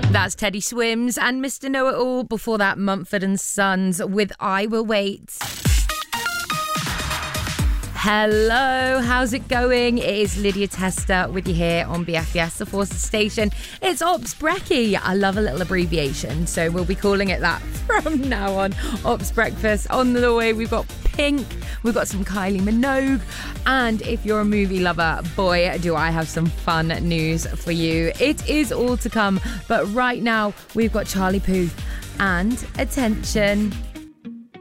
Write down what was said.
That's Teddy Swims and Mr. Know-It-All. Before that, Mumford and Sons with I Will Wait. Hello, how's it going? It is Lydia Tester with you here on BFBS, the Forces station. It's Ops Brekkie. I love a little abbreviation, so we'll be calling it that from now on. Ops Breakfast on the way. We've got Pink, we've got some Kylie Minogue, and if you're a movie lover, boy, do I have some fun news for you. It is all to come, but right now we've got Charlie Puth and Attention.